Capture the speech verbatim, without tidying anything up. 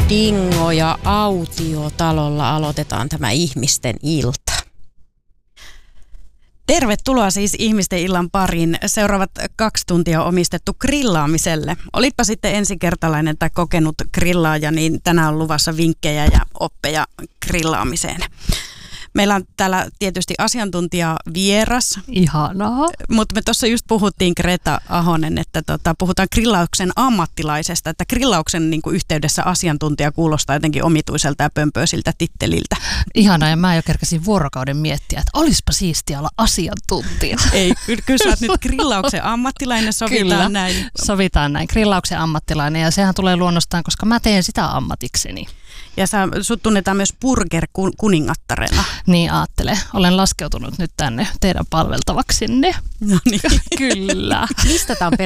Dingo ja Autiotalolla aloitetaan tämä ihmisten ilta. Tervetuloa siis ihmisten illan pariin. Seuraavat kaksi tuntia on omistettu grillaamiselle. Olitpa sitten ensikertalainen tai kokenut grillaaja, niin tänään on luvassa vinkkejä ja oppeja grillaamiseen. Meillä on täällä tietysti asiantuntija vieras. Ihanaa. Mutta me tuossa just puhuttiin, Greta Ahonen, että tota, puhutaan grillauksen ammattilaisesta, että grillauksen niin kuin yhteydessä asiantuntija kuulostaa jotenkin omituiselta ja pömpöisiltä titteliltä. Ihanaa, ja mä jo kerkäsin vuorokauden miettiä, että olispa siistiä olla asiantuntija. Ei, kyllä, kyllä sä oot nyt grillauksen ammattilainen, sovitaan kyllä, näin. sovitaan näin, grillauksen ammattilainen, ja sehän tulee luonnostaan, koska mä teen sitä ammatikseni. Ja sä, sut tunnetaan myös burger-kuningattarena. Niin ajattele. Olen laskeutunut nyt tänne teidän palveltavaksinne. No niin. Kyllä. Mistä tämä on